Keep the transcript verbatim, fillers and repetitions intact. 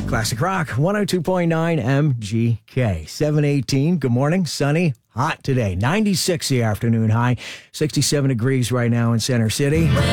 Classic Rock, one oh two point nine M G K. seven eighteen, good morning, sunny, hot today. ninety-six the afternoon high, sixty-seven degrees right now in Center City.